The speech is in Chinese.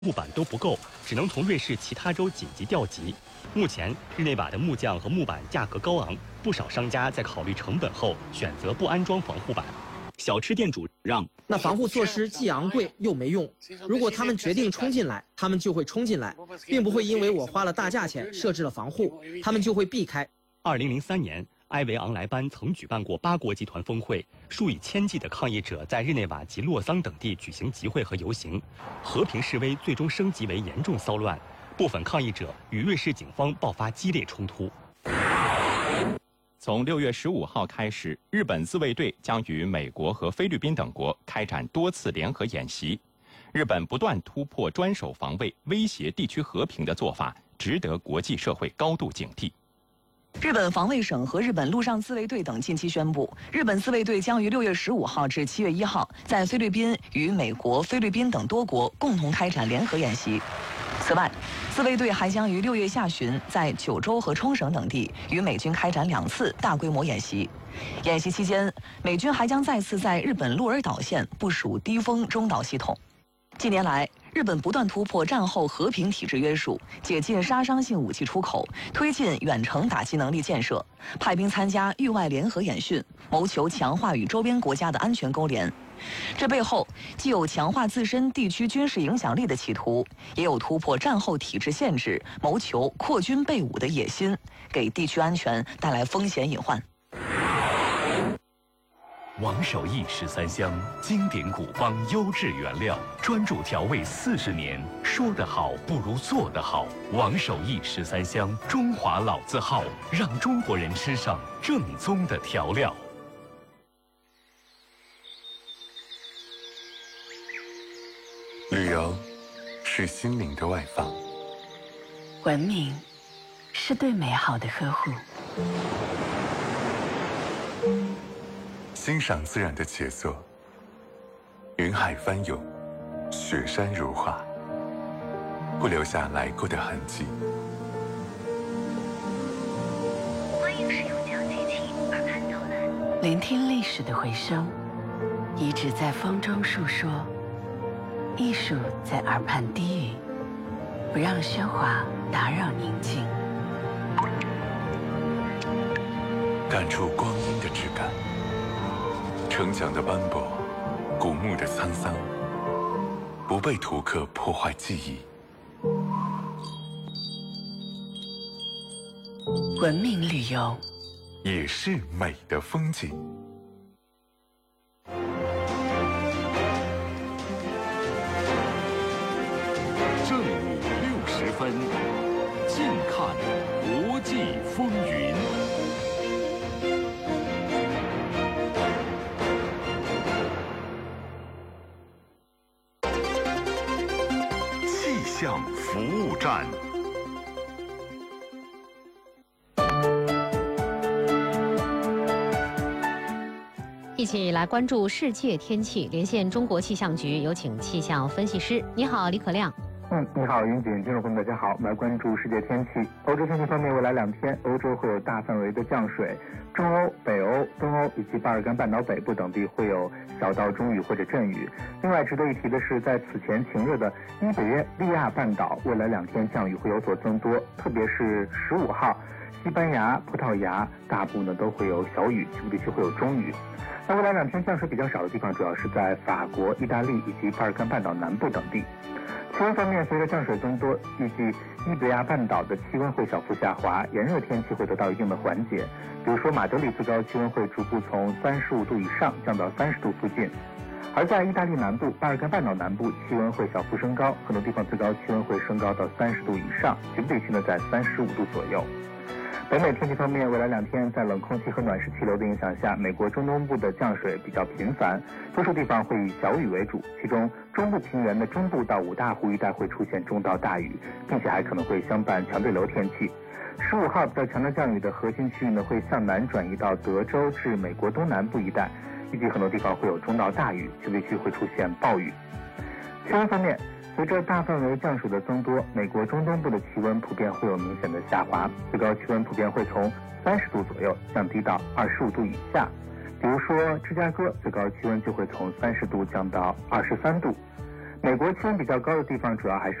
木板都不够，只能从瑞士其他州紧急调集。目前，日内瓦的木匠和木板价格高昂，不少商家在考虑成本后选择不安装防护板。小吃店主让： 那防护措施既昂贵又没用，如果他们决定冲进来，他们就会冲进来，并不会因为我花了大价钱设置了防护，他们就会避开。 2003年。埃维昂莱班曾举办过8国集团峰会，数以千计的抗议者在日内瓦及洛桑等地举行集会和游行，和平示威最终升级为严重骚乱，部分抗议者与瑞士警方爆发激烈冲突。 从6月15号开始，日本自卫队将与美国和菲律宾等国开展多次联合演习。日本不断突破专守防卫、威胁地区和平的做法，值得国际社会高度警惕。 日本防卫省和日本陆上自卫队等近期宣布，日本自卫队将于6月15号至7月1号在菲律宾与美国、菲律宾等多国共同开展联合演习。此外，自卫队还将于6月下旬在九州和冲绳等地与美军开展2次大规模演习。演习期间，美军还将再次在日本鹿儿岛县部署低风中导系统。近年来，日本不断突破战后和平体制约束，解禁杀伤性武器出口，推进远程打击能力建设，派兵参加域外联合演训，谋求强化与周边国家的安全勾连。这背后既有强化自身地区军事影响力的企图，也有突破战后体制限制，谋求扩军备武的野心，给地区安全带来风险隐患。 王守义13香，经典古方，优质原料，专注调味40年。说得好不如做得好。王守义13香，中华老字号，让中国人吃上正宗的调料。 旅游是心灵的外放， 文明是对美好的呵护。 欣赏自然的杰作，云海翻涌，雪山如画，不留下来过的痕迹。 欢迎使用讲解器耳畔导览。 聆听历史的回声，遗址在风中述说，艺术在耳畔低语，不让喧哗打扰宁静。 感触光阴的质感。城墙的斑驳，古墓的沧桑，不被图刻破坏记忆。 文明旅游也是美的风景。 正午60分，近看国际风云。气象服务站。 一起来关注世界天气，连线中国气象局，有请气象分析师。你好，李可亮。 你好，云锦，听众朋友们，大家好，我们来关注世界天气。欧洲天气方面，未来2天，欧洲会有大范围的降水，中欧、北欧、东欧以及巴尔干半岛北部等地会有小到中雨或者阵雨。另外值得一提的是，在此前晴热的伊比利亚半岛，未来2天降雨会有所增多，特别是15号，西班牙、葡萄牙大部呢都会有小雨，局部地区会有中雨。那未来2天降水比较少的地方，主要是在法国、意大利以及巴尔干半岛南部等地。气温方面，随着降水增多，预计伊比利亚半岛的气温会小幅下滑，炎热天气会得到一定的缓解。比如说，马德里最高气温会逐步从35度以上降到30度附近，而在意大利南部、巴尔干半岛南部，气温会小幅升高，很多地方最高气温会升高到30度以上，局部地区呢在35度左右。北美天气方面，未来2天在冷空气和暖湿气流的影响下，美国中东部的降水比较频繁，多数地方会以小雨为主，其中中部平原的中部到五大湖一带会出现中到大雨，并且还可能会相伴强对流天气。15号比较强的降雨的核心区域呢，会向南转移到德州至美国东南部一带，预计很多地方会有中到大雨，局部地区会出现暴雨。气温方面，随着大范围降水的增多，美国中东部的气温普遍会有明显的下滑，最高气温普遍会从30度左右降低到25度以下。比如说芝加哥最高气温就会从30度降到23度， 美国气温比较高的地方主要还是